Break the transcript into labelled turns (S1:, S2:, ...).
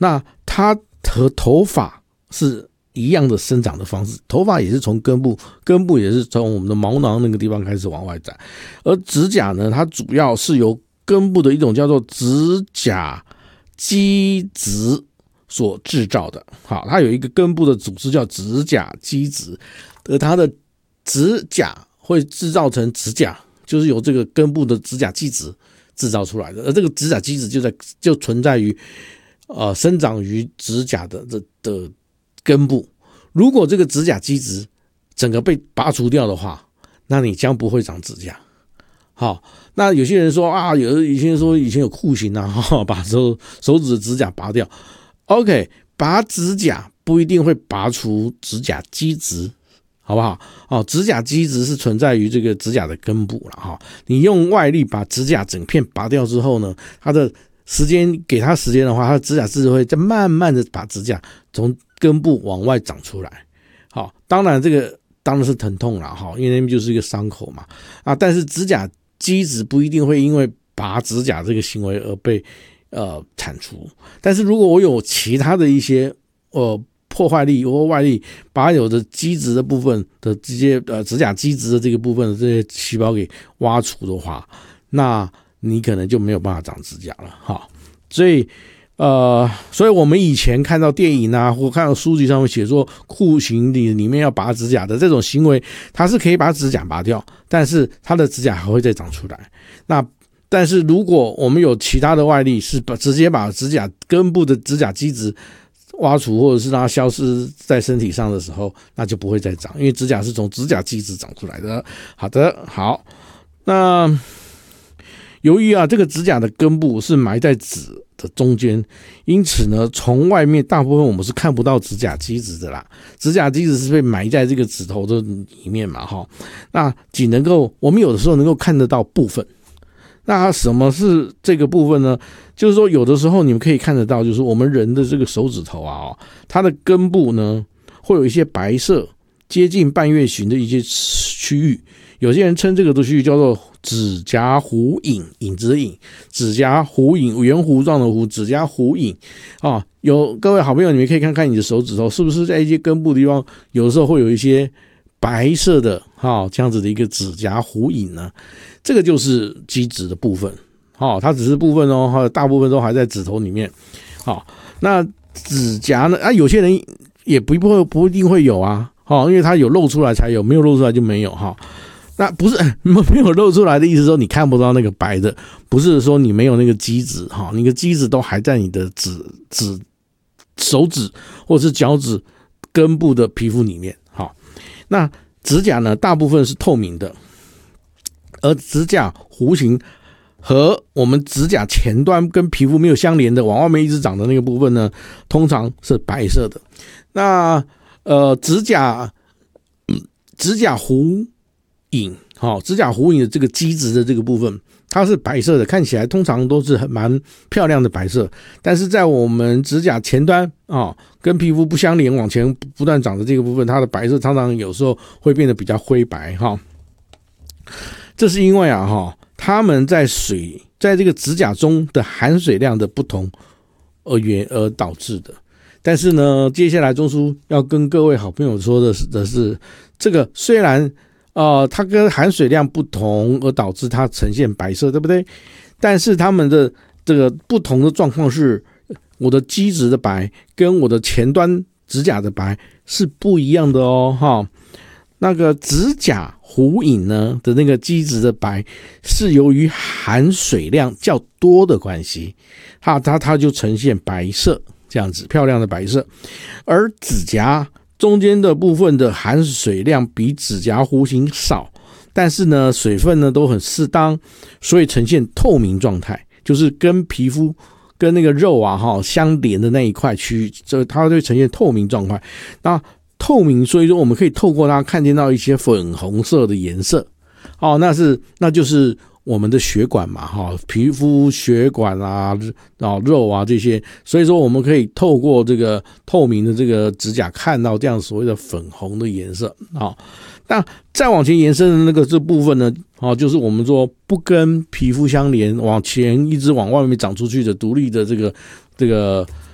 S1: 那它和头发是一样的生长的方式，头发也是从根部也是从我们的毛囊那个地方开始往外展，而指甲呢，它主要是由根部的一种叫做指甲基质所制造的。好，它有一个根部的组织叫指甲基质，而它的指甲会制造成指甲，就是由这个根部的指甲基质制造出来的，而这个指甲基质就存在于生长于指甲的根部。如果这个指甲基质整个被拔除掉的话，那你将不会长指甲。好，那有些人说啊，有些人说以前有酷刑啊，把手指的指甲拔掉。OK， 拔指甲不一定会拔除指甲基质，好不好？指甲基质是存在于这个指甲的根部了哈。你用外力把指甲整片拔掉之后呢，它的时间给它时间的话，它的指甲基质会再慢慢的把指甲从根部往外长出来。好，当然这个当然是疼痛啦哈，因为那边就是一个伤口嘛啊，但是指甲基质不一定会因为拔指甲这个行为而被铲除。但是如果我有其他的一些破坏力或外力，把有的基质的部分的这些指甲基质的这个部分的这些细胞给挖除的话，那你可能就没有办法长指甲了哈。所以我们以前看到电影啊，或看到书籍上面写说酷刑里面要拔指甲的这种行为，它是可以把指甲拔掉，但是它的指甲还会再长出来。但是如果我们有其他的外力，是直接把指甲根部的指甲基质挖除，或者是让它消失在身体上的时候，那就不会再长，因为指甲是从指甲基质长出来的。好，那由于这个指甲的根部是埋在指的中间，因此呢，从外面大部分我们是看不到指甲基质的啦。指甲基质是被埋在这个指头的里面嘛，那我们有的时候能够看得到部分。那什么是这个部分呢？就是说有的时候你们可以看得到，就是我们人的这个手指头它的根部呢会有一些白色接近半月形的一些区域，有些人称这个区域叫做指甲弧影，影子的影，指甲弧影，圆弧状的弧，指甲弧影各位好朋友，你们可以看看你的手指头是不是在一些根部的地方，有的时候会有一些白色的这样子的一个指甲弧影呢，这个就是基质的部分。它只是部分大部分都还在指头里面。那指甲呢有些人也不一定会有因为它有露出来才有，没有露出来就没有那不是没有露出来的意思说你看不到那个白的，不是说你没有那个基质你的基质都还在你的手指或者是脚趾根部的皮肤里面。那指甲呢大部分是透明的，而指甲弧形和我们指甲前端跟皮肤没有相连的往外面一直长的那个部分呢，通常是白色的。那指甲弧影指甲弧影的这个基质的这个部分，它是白色的，看起来通常都是蛮漂亮的白色，但是在我们指甲前端跟皮肤不相连往前不断长的这个部分，它的白色常常有时候会变得比较灰白这是因为它们在这个指甲中的含水量的不同而导致的。但是呢，接下来中书要跟各位好朋友说的是这个虽然它跟含水量不同而导致它呈现白色，对不对？但是它们的这个不同的状况是，我的基质的白跟我的前端指甲的白是不一样的那个指甲弧影呢的那个基质的白是由于含水量较多的关系，它就呈现白色这样子漂亮的白色，而指甲中间的部分的含水量比指甲弧形少，但是呢水分呢都很适当，所以呈现透明状态，就是跟皮肤跟那个肉相连的那一块区域，它会呈现透明状态。那透明，所以说我们可以透过它看见到一些粉红色的颜色那就是我们的血管嘛皮肤血管肉这些，所以说我们可以透过这个透明的这个指甲看到这样所谓的粉红的颜色那再往前延伸的这部分呢就是我们说不跟皮肤相连往前一直往外面长出去的独立的这个